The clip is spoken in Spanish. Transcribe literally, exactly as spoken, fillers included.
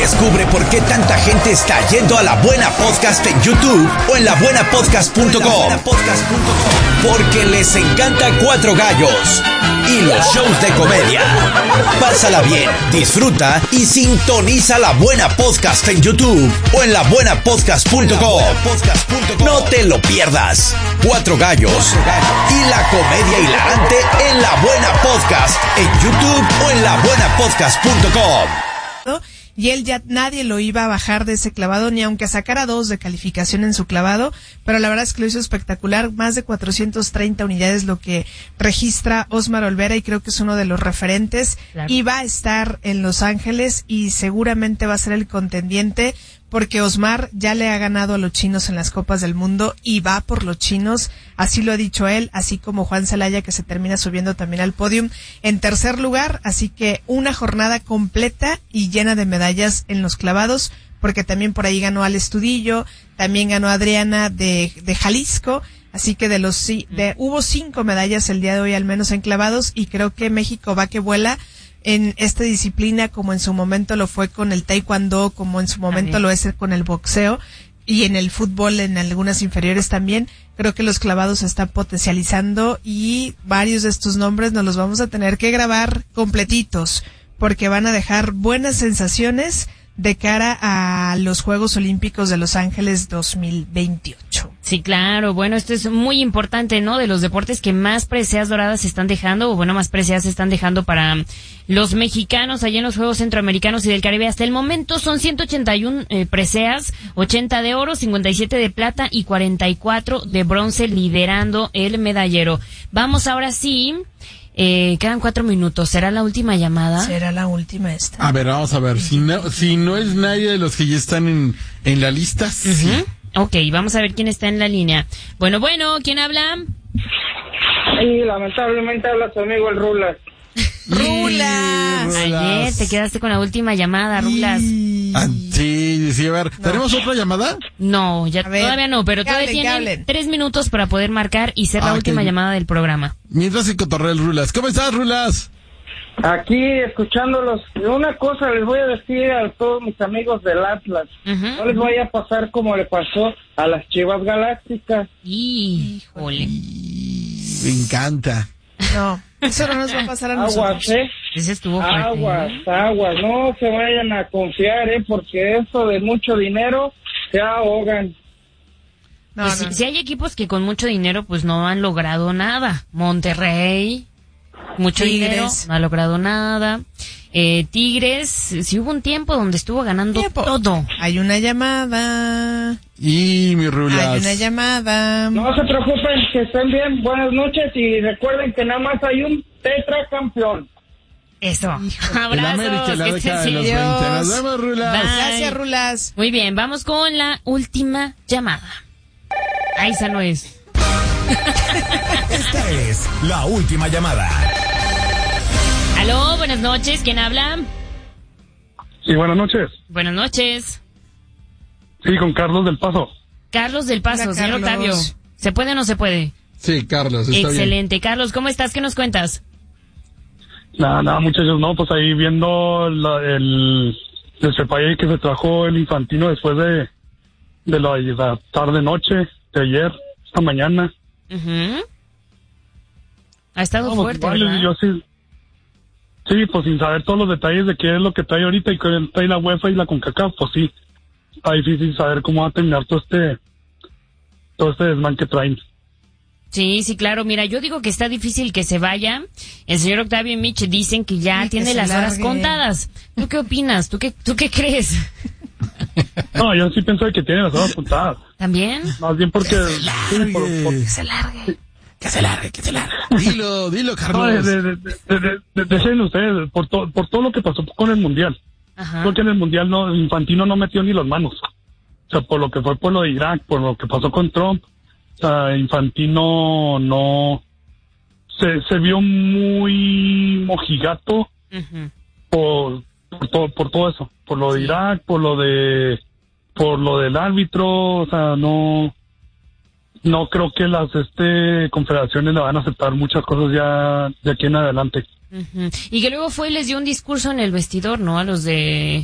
Descubre por qué tanta gente está yendo a La Buena Podcast en YouTube o en la buena podcast punto com. Porque les encanta Cuatro Gallos y los shows de comedia. Pásala bien, disfruta y sintoniza La Buena Podcast en YouTube o en la buena podcast punto com. No te lo pierdas. Cuatro Gallos y la comedia hilarante en La Buena Podcast en YouTube o en la buena podcast punto com. Y él ya nadie lo iba a bajar de ese clavado, ni aunque sacara dos de calificación en su clavado, pero la verdad es que lo hizo espectacular, más de cuatrocientas treinta unidades lo que registra Osmar Olvera, y creo que es uno de los referentes, claro. Y va a estar en Los Ángeles y seguramente va a ser el contendiente, porque Osmar ya le ha ganado a los chinos en las Copas del Mundo y va por los chinos, así lo ha dicho él, así como Juan Celaya, que se termina subiendo también al podium en tercer lugar, así que una jornada completa y llena de medallas en los clavados, porque también por ahí ganó Al Estudillo, también ganó Adriana de, de Jalisco, así que de los de, hubo cinco medallas el día de hoy al menos en clavados, y creo que México va que vuela en esta disciplina, como en su momento lo fue con el taekwondo, como en su momento lo es con el boxeo, y en el fútbol en algunas inferiores también. Creo que los clavados se están potencializando y varios de estos nombres nos los vamos a tener que grabar completitos, porque van a dejar buenas sensaciones de cara a los Juegos Olímpicos de Los Ángeles dos mil veintiocho. Sí, claro. Bueno, esto es muy importante, ¿no? De los deportes que más preseas doradas se están dejando, o bueno, más preseas se están dejando para los mexicanos allá en los Juegos Centroamericanos y del Caribe. Hasta el momento son ciento ochenta y uno eh, preseas, ochenta de oro, cincuenta y siete de plata y cuarenta y cuatro de bronce, liderando el medallero. Vamos ahora sí. Eh, quedan cuatro minutos. ¿Será la última llamada? Será la última esta. A ver, vamos a ver. Si no, si no es nadie de los que ya están en, en la lista, sí. Uh-huh. Ok, vamos a ver quién está en la línea. Bueno, bueno, ¿quién habla? Sí, lamentablemente habla su amigo el Rulas. ¡Rulas! Ayer te quedaste con la última llamada, Rulas. Ah, sí, sí, a ver. No. ¿Tenemos otra llamada? No, ya ver, todavía no, pero todavía tienen tres minutos para poder marcar y ser ah, la última okay. llamada del programa. Mientras se cotorrea el Rulas. ¿Cómo estás, Rulas? Aquí, escuchándolos. Una cosa les voy a decir a todos mis amigos del Atlas. Uh-huh. No les vaya a pasar como le pasó a las Chivas Galácticas. Híjole. Me encanta. No, eso no nos va a pasar a nosotros. Aguas, ¿eh? Ese estuvo fuerte, aguas, ¿eh? aguas. No se vayan a confiar, ¿eh? Porque eso de mucho dinero se ahogan. No, pues no. Si, si hay equipos que con mucho dinero pues no han logrado nada. Monterrey, mucho Tigres. dinero, no ha logrado nada. Eh, Tigres, sí hubo un tiempo donde estuvo ganando tiempo. todo. Hay una llamada. Y mi Rulas. Hay una llamada. No se preocupen, que estén bien. Buenas noches y recuerden que nada más hay un tetracampeón. Eso. Abrazos. El América, la deja de los veinte. Nos vemos, Rulas. Bye. Gracias, Rulas. Muy bien, vamos con la última llamada. Ahí esa no es. Esta es la última llamada. Aló, buenas noches, ¿quién habla? Sí, buenas noches. Buenas noches. Sí, con Carlos del Paso. Carlos del Paso, Hola, señor Octavio. ¿Se puede o no se puede? Sí, Carlos, está Excelente. bien. Carlos, ¿cómo estás? ¿Qué nos cuentas? Nada, nada, muchachos, no, pues ahí viendo la, el, el Cepallé que se trajo el Infantino después de, de la, de la tarde-noche, de ayer, esta mañana. Uh-huh. Ha estado no, fuerte, pues, ¿verdad? Yo sí, sí, pues sin saber todos los detalles de qué es lo que trae ahorita y que trae la UEFA y la CONCACAF, pues sí, está difícil saber cómo va a terminar todo este, todo este desmán que traen. Sí, sí, claro. Mira, yo digo que está difícil que se vaya. El señor Octavio y Mitch dicen que ya y tiene que las largue. horas contadas. ¿Tú qué opinas? ¿Tú qué, tú qué crees? No, yo sí pienso que tiene las horas contadas. ¿También? Más bien porque... Que se largue. Sí, por, por, que se largue. Que se largue, que se largue. Dilo, dilo, Carlos. No, de, de, de, de, de, dejen ustedes, por, to, por todo lo que pasó con el Mundial. Ajá. Porque en el Mundial no, Infantino no metió ni las manos. O sea, por lo que fue por lo de Irak, por lo que pasó con Trump. O sea, Infantino no... Se, se vio muy mojigato uh-huh. por, por, todo, por todo eso. Por lo de sí. Irak, por lo de... Por lo del árbitro, o sea, no... No creo que las este confederaciones le van a aceptar muchas cosas ya de aquí en adelante. Uh-huh. Y que luego fue y les dio un discurso en el vestidor, ¿no? A los de